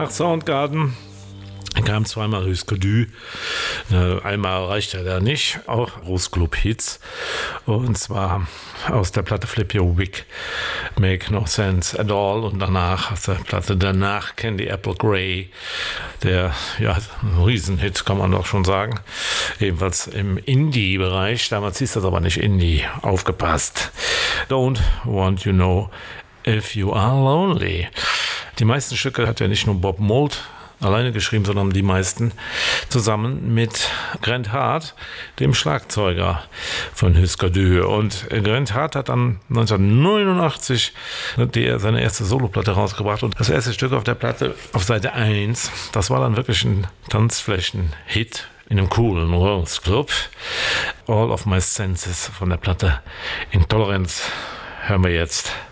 Nach Soundgarden kam zweimal Husker Du. Einmal reicht ja da nicht, auch Großclub-Hits. Und zwar aus der Platte Flip Your Wig, Make No Sense at All. Und danach, aus der Platte danach, Candy Apple Grey. Der, ja, ein Riesenhit, kann man doch schon sagen. Ebenfalls im Indie-Bereich. Damals hieß das aber nicht Indie. Aufgepasst. Don't Want You Know If You Are Lonely. Die meisten Stücke hat ja nicht nur Bob Mould alleine geschrieben, sondern die meisten zusammen mit Grant Hart, dem Schlagzeuger von Husker Du. Und Grant Hart hat dann 1989 seine erste Soloplatte rausgebracht und das erste Stück auf der Platte auf Seite 1, das war dann wirklich ein Tanzflächen-Hit in einem coolen Rose Club. All of My Senses von der Platte Intolerance hören wir jetzt.